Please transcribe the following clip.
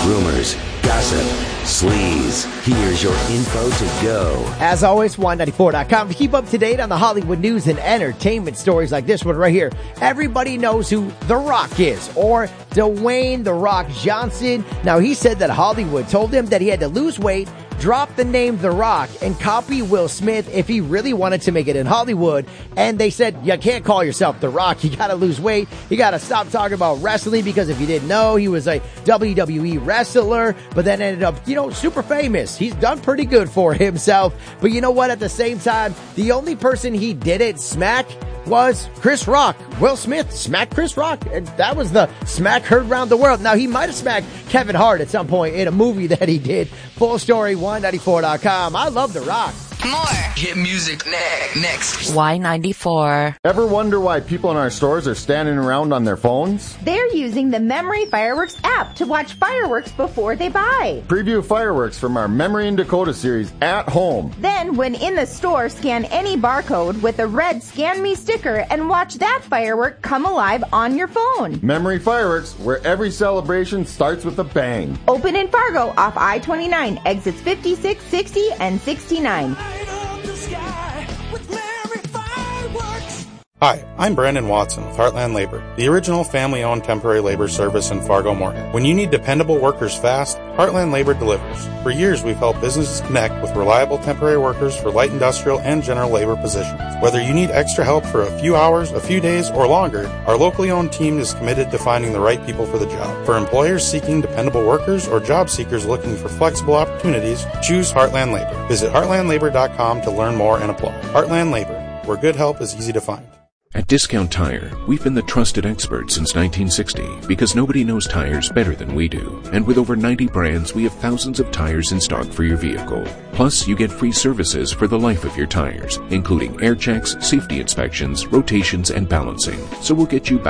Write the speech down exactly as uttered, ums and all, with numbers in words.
rumors, gossip, sleaze. Here's your info to go. As always, Y ninety-four dot com to keep up to date on the Hollywood news and entertainment stories like this one right here. Everybody knows who The Rock is, or Dwayne The Rock Johnson. Now, he said that Hollywood told him that he had to lose weight, drop the name The Rock, and copy Will Smith if he really wanted to make it in Hollywood. And they said, you can't call yourself The Rock. You gotta lose weight. You gotta stop talking about wrestling, because if you didn't know, he was a W W E wrestler, but then ended up, you know, super famous. He's done pretty good for himself. But you know what? At the same time, the only person he didn't smack was Chris Rock. Will Smith smacked Chris Rock, and that was the smack heard around the world. Now, he might have smacked Kevin Hart at some point in a movie that he did. Full story, Y ninety-four dot com. I love The Rock. More hit music ne- next. Y ninety-four. Ever wonder why people in our stores are standing around on their phones? They're using the Memory Fireworks app to watch fireworks before they buy. Preview fireworks from our Memory and Dakota series at home. Then, when in the store, scan any barcode with a red Scan Me sticker and watch that firework come alive on your phone. Memory Fireworks, where every celebration starts with a bang. Open in Fargo off I twenty-nine, exits fifty-six, sixty, and sixty-nine. Hi, I'm Brandon Watson with Heartland Labor, the original family-owned temporary labor service in Fargo Moorhead. When you need dependable workers fast, Heartland Labor delivers. For years, we've helped businesses connect with reliable temporary workers for light industrial and general labor positions. Whether you need extra help for a few hours, a few days, or longer, our locally owned team is committed to finding the right people for the job. For employers seeking dependable workers or job seekers looking for flexible opportunities, choose Heartland Labor. Visit heartland labor dot com to learn more and apply. Heartland Labor, where good help is easy to find. At Discount Tire, we've been the trusted experts since nineteen sixty because nobody knows tires better than we do. And with over ninety brands, we have thousands of tires in stock for your vehicle. Plus, you get free services for the life of your tires, including air checks, safety inspections, rotations, and balancing. So we'll get you back